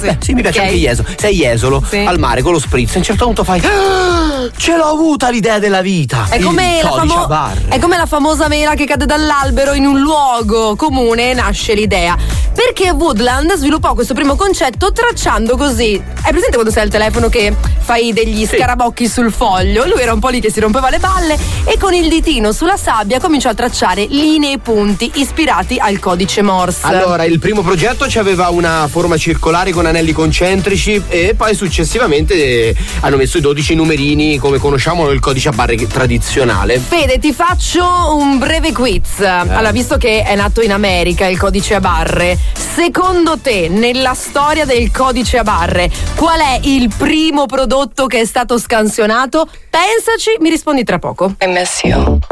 Sì, mi piace anche Jesolo. Sei Jesolo al mare con lo spritz. A un certo punto fai ce l'ho avuta l'idea della vita. È come la famosa mela che cade dall'albero. In un luogo comune nasce l'idea. Perché Woodland sviluppò questo primo concetto tracciando così. Hai presente quando sei al telefono che fai degli scarabocchi sul foglio? Lui era un po' lì che si rompeva le balle e con il ditino sulla sabbia cominciò a tracciare linee e punti ispirati al codice Morse. Allora, il primo progetto aveva una forma circolare con anelli concentrici e poi successivamente hanno messo i 12 numerini come conosciamo il codice a barre tradizionale. Fede, ti faccio un breve quiz. Allora, visto che è nato in America il codice a barre, secondo te nella storia del codice a barre qual è il primo prodotto che è stato scansionato? Pensaci, mi rispondi tra poco. I miss you.